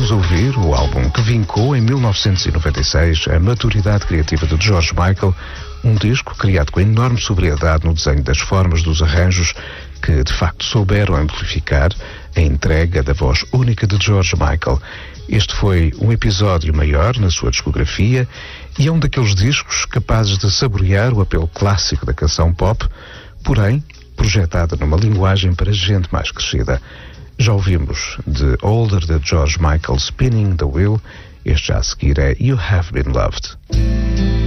Vamos ouvir o álbum que vincou em 1996 a maturidade criativa de George Michael, um disco criado com enorme sobriedade no desenho das formas dos arranjos que de facto souberam amplificar a entrega da voz única de George Michael. Este foi um episódio maior na sua discografia e é um daqueles discos capazes de saborear o apelo clássico da canção pop, porém projetada numa linguagem para gente mais crescida. Já ouvimos The Older de George Michael, Spinning the Wheel. Este já a seguir é You Have Been Loved.